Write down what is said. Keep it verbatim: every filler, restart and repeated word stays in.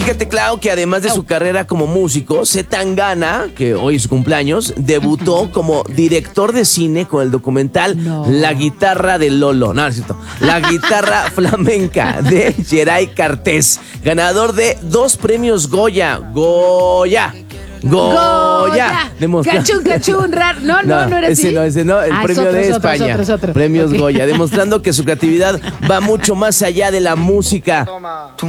Fíjate, Clau, que además de su carrera como músico, Zetangana, que hoy es su cumpleaños, debutó como director de cine con el documental No. La guitarra de Lolo. No, no es cierto. La guitarra flamenca de Geray Cartés, ganador de dos premios Goya. Goya. Goya. Demostra- Cachún, cachún, rar. No, no, no, era ese así. no, ese no, el Ah, es premio otro, de es otro, España. es otro, es otro. Premios Ok. Goya, demostrando que su creatividad va mucho más allá de la música.